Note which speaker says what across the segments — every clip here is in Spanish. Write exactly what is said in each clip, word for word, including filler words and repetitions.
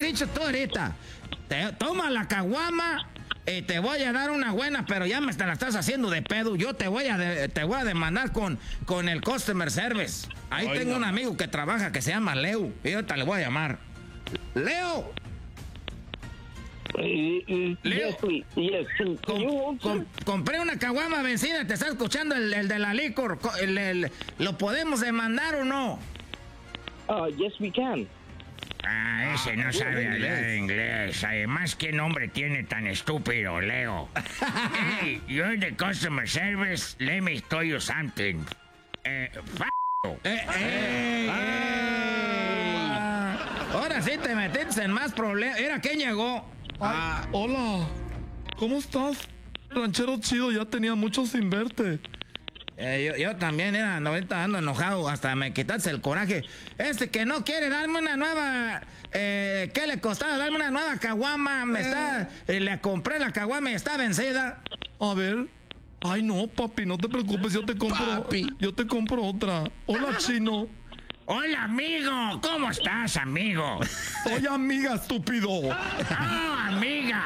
Speaker 1: dicho tú ahorita. Te, toma la caguama y te voy a dar una buena, pero ya me te la estás haciendo de pedo. Yo te voy a de, te voy a demandar con, con el customer service. Ahí
Speaker 2: Ay,
Speaker 1: tengo
Speaker 2: no.
Speaker 1: un amigo que trabaja que se llama Leo. Y ahorita le voy a llamar. Leo.
Speaker 3: Eh, eh,
Speaker 1: Leo.
Speaker 3: Yes, please. Yes. Can, can
Speaker 1: Com-
Speaker 3: you answer?
Speaker 1: com- compré una caguama vencida, te está escuchando el, el de la licor. Co- el- el- ¿Lo podemos demandar o no?
Speaker 3: Uh, yes, we can.
Speaker 2: Ah, ese no sabe hablar inglés. Además, ¿qué nombre tiene tan estúpido, Leo? Hey, you're the customer service. Let me tell you something. Eh, f***.
Speaker 1: Eh, eh,
Speaker 2: Ah.
Speaker 1: eh. Ahora sí te metiste en más problemas. Era quién llegó.
Speaker 4: Ah, hola, ¿cómo estás? Ranchero chido, ya tenía mucho sin verte.
Speaker 1: Eh, yo, yo también era, ahorita ando enojado, hasta me quitaste el coraje. Este que no quiere darme una nueva, eh, ¿qué le costaba darme una nueva caguama? Me está, eh, le compré la caguama y está vencida.
Speaker 4: A ver. Ay, no, papi, no te preocupes, yo te compro.
Speaker 1: Papi.
Speaker 4: Yo te compro otra. Hola, chino.
Speaker 2: Hola, amigo. ¿Cómo estás, amigo?
Speaker 4: Soy amiga, estúpido.
Speaker 2: Oh, amiga.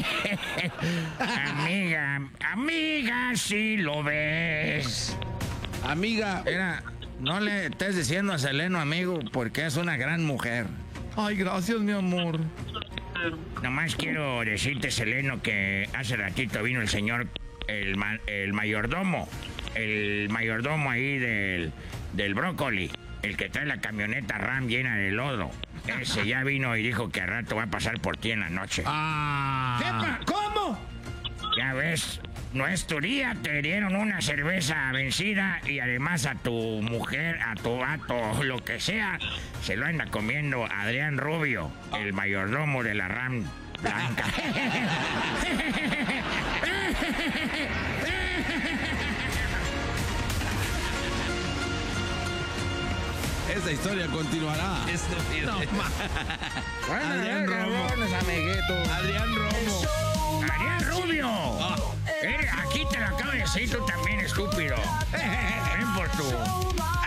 Speaker 2: amiga, amiga, si lo ves.
Speaker 1: Amiga, era, no le estés diciendo a Seleno amigo porque es una gran mujer.
Speaker 4: Ay, gracias, mi amor.
Speaker 2: Nomás quiero decirte, Seleno, que hace ratito vino el señor, el, ma- el mayordomo, el mayordomo ahí del, del brócoli, el que trae la camioneta Ram llena de lodo. Ese ya vino y dijo que al rato va a pasar por ti en la noche.
Speaker 1: Ah. ¿Qué pa- ¿Cómo?
Speaker 2: Ya ves, no es tu día, te dieron una cerveza vencida y además a tu mujer, a tu vato, lo que sea, se lo anda comiendo Adrián Rubio, el mayordomo de la Ram Blanca.
Speaker 5: Esta historia continuará.
Speaker 1: Bueno,
Speaker 5: Adrián
Speaker 1: eh,
Speaker 5: Romo.
Speaker 1: cabrones, amiguitos.
Speaker 5: Adrián Romo.
Speaker 2: Adrián Rubio, Eh, aquí te lo acabo de decir tú también, estúpido. Ven por tu